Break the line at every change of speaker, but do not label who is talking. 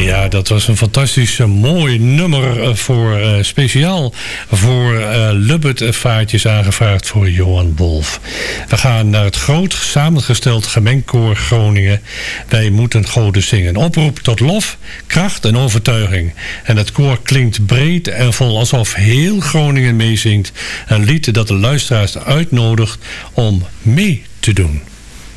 Ja, dat was een fantastisch mooi nummer speciaal voor Lubbert-vaartjes aangevraagd voor Johan Wolf. We gaan naar het groot samengesteld gemengkoor Groningen. Wij moeten goden zingen. Oproep tot lof, kracht en overtuiging. En het koor klinkt breed en vol alsof heel Groningen meezingt. Een lied dat de luisteraars uitnodigt om mee te doen.